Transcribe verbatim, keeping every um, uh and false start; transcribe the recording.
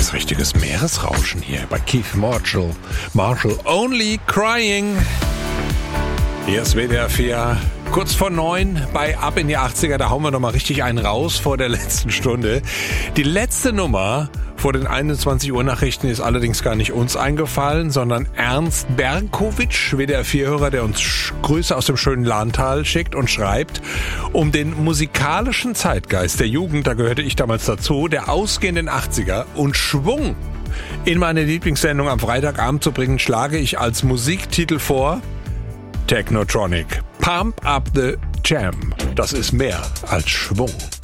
ist richtiges Meeresrauschen hier bei Keith Marshall. Marshall, Only Crying. Hier ist W D R vier, kurz vor neun bei Ab in die achtziger. Da hauen wir noch mal richtig einen raus vor der letzten Stunde. Die letzte Nummer vor den einundzwanzig Uhr Nachrichten ist allerdings gar nicht uns eingefallen, sondern Ernst Berkowitsch, W D R vier Hörer, der uns Grüße aus dem schönen Lahntal schickt und schreibt, um den musikalischen Zeitgeist der Jugend, da gehörte ich damals dazu, der ausgehenden achtziger und Schwung in meine Lieblingssendung am Freitagabend zu bringen, schlage ich als Musiktitel vor Technotronic. Pump up the Jam. Das ist mehr als Schwung.